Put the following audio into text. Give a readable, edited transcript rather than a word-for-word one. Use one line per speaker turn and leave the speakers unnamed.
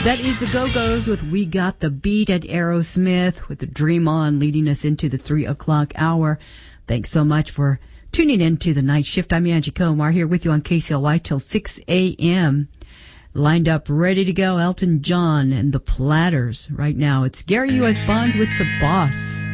That is the Go-Go's with We Got the Beat at Aerosmith with the Dream On leading us into the 3 o'clock hour. Thanks so much for tuning in to the night shift. I'm Angie Comar here with you on KCLY till 6 a.m. Lined up, ready to go, Elton John and the Platters. Right now, it's Gary U.S. Bonds with The Boss.